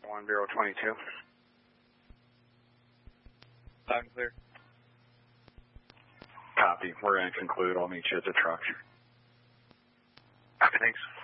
1022. Loud and clear. Copy. We're going to conclude. I'll meet you at the truck. Copy, thanks.